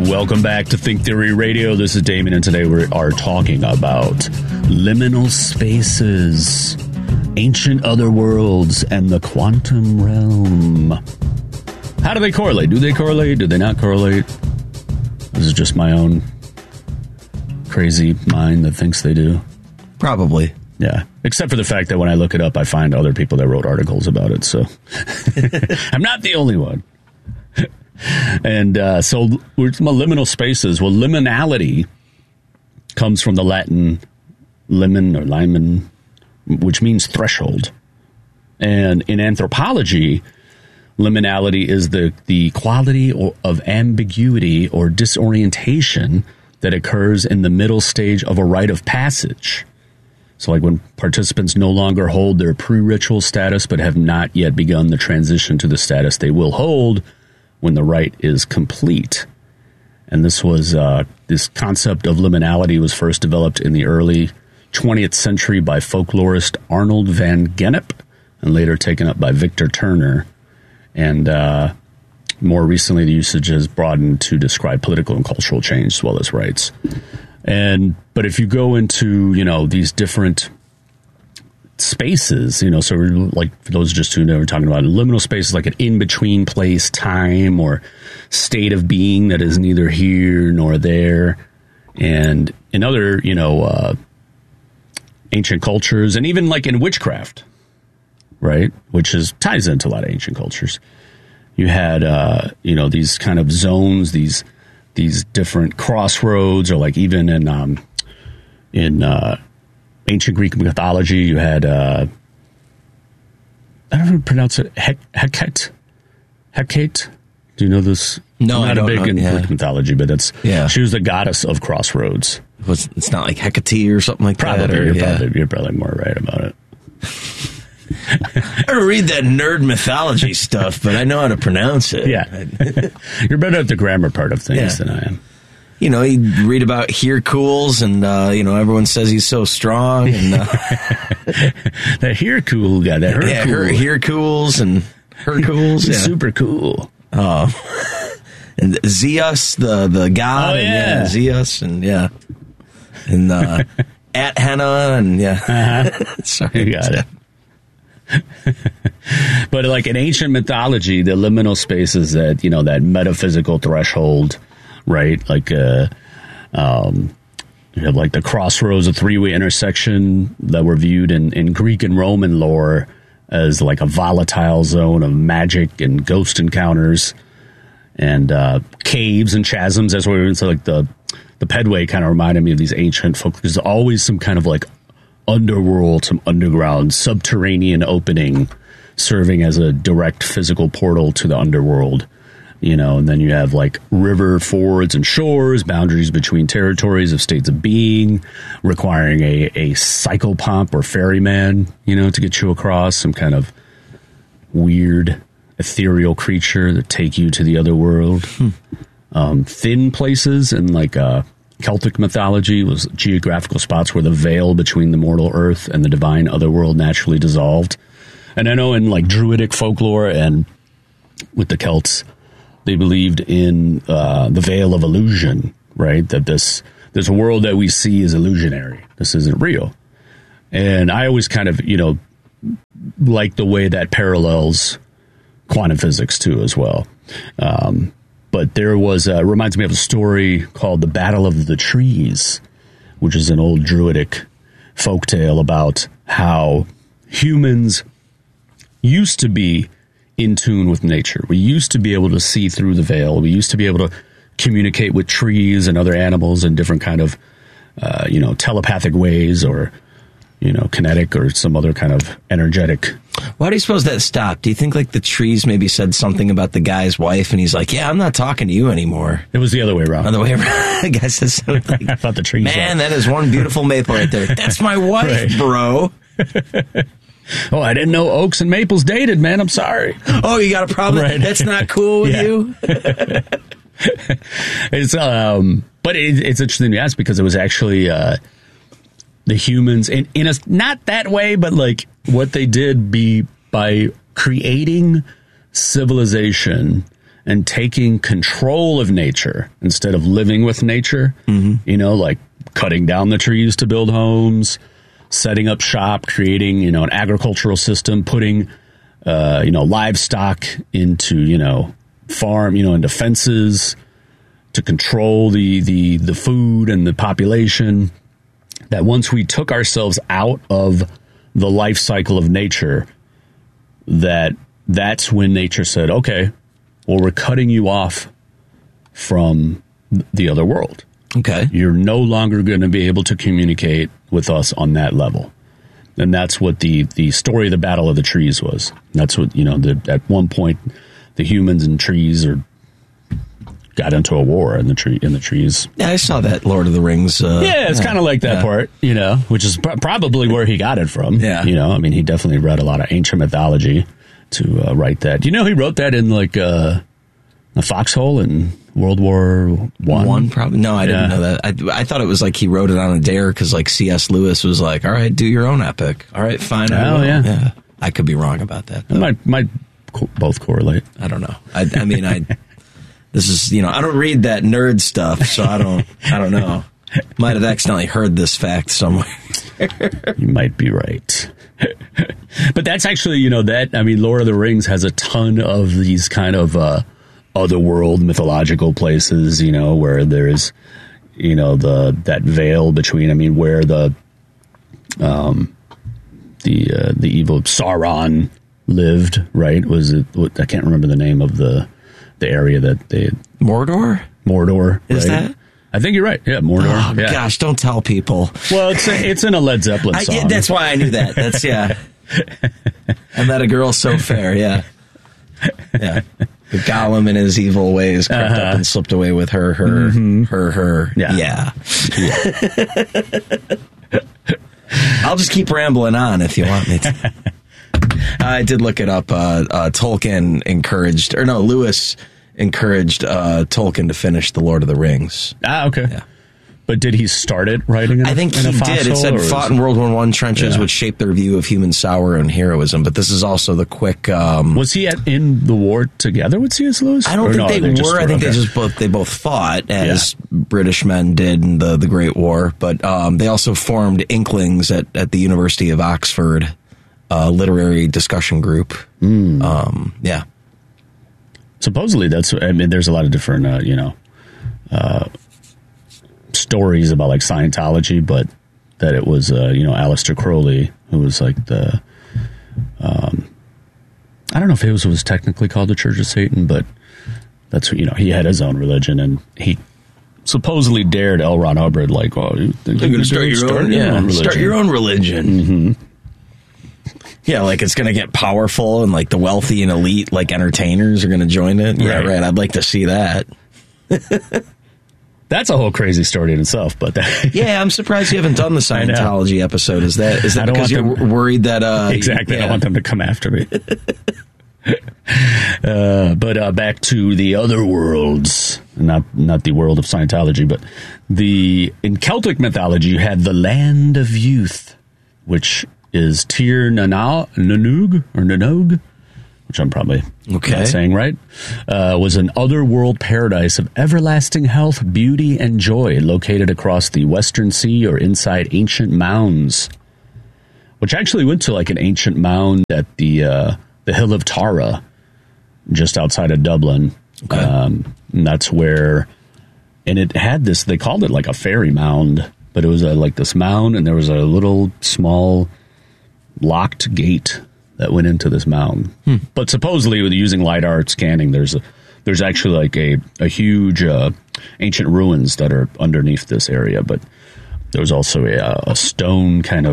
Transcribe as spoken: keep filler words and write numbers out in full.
Welcome back to Think Theory Radio. This is Damon, and today we are talking about liminal spaces, ancient other worlds, and the quantum realm. How do they correlate? Do they correlate? Do they not correlate? This is just my own crazy mind that thinks they do. Probably. Yeah. Except for the fact that when I look it up, I find other people that wrote articles about it. So I'm not the only one. And uh, so we're talking about liminal spaces. Well, liminality comes from the Latin limen or limen, which means threshold. And in anthropology, liminality is the, the quality of ambiguity or disorientation that occurs in the middle stage of a rite of passage. So like when participants no longer hold their pre-ritual status but have not yet begun the transition to the status they will hold when the rite is complete. And this was uh, this concept of liminality was first developed in the early twentieth century by folklorist Arnold van Gennep and later taken up by Victor Turner. And uh, more recently, the usage has broadened to describe political and cultural change as well as rights. And but if you go into, you know, these different spaces, you know, so like for those just who know, we're talking about liminal spaces, like an in-between place, time, or state of being that is neither here nor there. And in other, you know, uh, ancient cultures, and even like in witchcraft, right, which is ties into a lot of ancient cultures, you had, uh, you know, these kind of zones, these these different crossroads, or like even in um, in uh, ancient Greek mythology, you had, uh, I don't know how to pronounce it, Hec- Hecate? Hecate? Do you know this? No, I'm not I don't a big know. in Yeah. Greek mythology, but it's, yeah. She was the goddess of crossroads. It was, it's not like Hecate or something like probably, that? Or, you're, yeah. probably, you're probably more right about it. I don't read that nerd mythology stuff, but I know how to pronounce it. Yeah. You're better at the grammar part of things Yeah. than I am. You know, you read about Hercules, and, uh, you know, everyone says he's so strong. And uh, that Hercule guy, that Hercule. Yeah, Her- Hercules and Hercules. He's yeah. super cool. Uh, and Zeus, the, the god. Oh, and, yeah. yeah. Zeus, and yeah. And uh, at Hannah, and yeah. Uh-huh. Sorry. You got it. But like in ancient mythology, the liminal spaces, that, you know, that metaphysical threshold, right? Like, uh, um, you have like the crossroads, a three-way intersection that were viewed in, in Greek and Roman lore as like a volatile zone of magic and ghost encounters, and uh, caves and chasms. That's where it's like the the Pedway kind of reminded me of these ancient folk. There's always some kind of like underworld, some underground subterranean opening serving as a direct physical portal to the underworld, you know. And then you have like river fords and shores, boundaries between territories of states of being, requiring a, a psychopomp or ferryman, you know, to get you across, some kind of weird ethereal creature that take you to the other world. Hmm. Um, thin places and like uh Celtic mythology was geographical spots where the veil between the mortal earth and the divine otherworld naturally dissolved. And I know in like Druidic folklore and with the Celts, they believed in uh, the veil of illusion, right? That this this world that we see is illusionary. This isn't real. And I always kind of, you know, like the way that parallels quantum physics too as well. Um But there was, uh, reminds me of a story called The Battle of the Trees, which is an old Druidic folktale about how humans used to be in tune with nature. We used to be able to see through the veil. We used to be able to communicate with trees and other animals in different kind of, uh, you know, telepathic ways, or, you know, kinetic or some other kind of energetic. Why do you suppose that stopped? Do you think like the trees maybe said something about the guy's wife, and he's like, yeah, I'm not talking to you anymore? It was the other way around. Other way around. The guy says something. I thought the trees. Man, were. that is one beautiful maple right there. That's my wife, Right. bro. Oh, I didn't know oaks and maples dated, man. I'm sorry. Oh, you got a problem? Right. That's not cool with Yeah. you? It's um, but it, it's interesting to ask because it was actually uh, the humans in in a not that way, but like what they did be by creating civilization and taking control of nature instead of living with nature, mm-hmm. you know, like cutting down the trees to build homes, setting up shop, creating, you know, an agricultural system, putting, uh, you know, livestock into, you know, farm, you know, into fences to control the, the, the food and the population. That once we took ourselves out of the life cycle of nature, that that's when nature said, okay, well, we're cutting you off from the other world. Okay. You're no longer going to be able to communicate with us on that level. And that's what the, the story of the Battle of the Trees was. That's what, you know, the, at one point, the humans and trees are got into a war in the tree in the trees. Yeah, I saw that Lord of the Rings. Uh, yeah, it's yeah, kind of like that yeah. part, you know, which is pr- probably where he got it from. Yeah. You know, I mean, he definitely read a lot of ancient mythology to uh, write that. Do you know he wrote that in like uh, a foxhole in World War One? One, probably. No, I didn't yeah. know that. I, I thought it was like he wrote it on a dare because like C S Lewis was like, all right, do your own epic. All right, fine. Oh, yeah. yeah. I could be wrong about that. It might, might co- both correlate. I don't know. I, I mean, I... This is, you know, I don't read that nerd stuff, so I don't, I don't know. Might have accidentally heard this fact somewhere. You might be right. But that's actually, you know, that, I mean, Lord of the Rings has a ton of these kind of uh, otherworld mythological places, you know, where there's, you know, the, that veil between, I mean, where the, um, the, uh, the evil Sauron lived, right? Was it, I can't remember the name of the, the area that they Mordor Mordor is right? that I think you're right yeah Mordor oh yeah. Gosh, don't tell people. Well, it's a, it's in a Led Zeppelin song. I, yeah, that's why I knew that. That's yeah I met a girl so fair. Yeah yeah the Gollum in his evil ways crept uh-huh. up and slipped away with her her mm-hmm. her her yeah, yeah. yeah. I'll just keep rambling on if you want me to. I did look it up. Uh, uh, Tolkien encouraged, or no, Lewis encouraged uh, Tolkien to finish The Lord of the Rings. Ah, okay. Yeah. But did he start it writing it? I think he did. It said fought in World War One trenches, yeah. which shaped their view of human sorrow and heroism. But this is also the quick. Um, was he at, in the war together with C S Lewis? I don't or think no, they, they were. were. I think okay. they just both they both fought as yeah. British men did in the the Great War. But um, they also formed Inklings at at the University of Oxford. Uh, literary discussion group. Mm. Um, yeah. Supposedly, that's. I mean, there's a lot of different, uh, you know, uh, stories about like Scientology, but that it was, uh, you know, Aleister Crowley who was like the. Um, I don't know if it was was technically called the Church of Satan, but that's you know he had his own religion and he supposedly dared L. Ron Hubbard like, oh, you think you're going to start, your, own, yeah, own start your own religion. Mm-hmm. Yeah, like it's going to get powerful and like the wealthy and elite like entertainers are going to join it. Yeah, right. right. I'd like to see that. That's a whole crazy story in itself, but that yeah, I'm surprised you haven't done the Scientology episode. Is that is that because you're them, worried that uh, exactly? Yeah. I don't want them to come after me. uh, but uh, back to the other worlds, not not the world of Scientology, but the in Celtic mythology you had the Land of Youth, which is Tir Nana, Nanug or Nanog, which I'm probably okay. not saying right, uh, was an otherworld paradise of everlasting health, beauty, and joy located across the Western Sea or inside ancient mounds, which actually went to like an ancient mound at the uh, the Hill of Tara, just outside of Dublin. Okay. Um, and that's where, and it had this, they called it like a fairy mound, but it was a, like this mound, and there was a little small locked gate that went into this mound. Hmm. But supposedly with using LiDAR scanning, there's a, there's actually like a, a huge uh, ancient ruins that are underneath this area. But there was also a, a stone kind of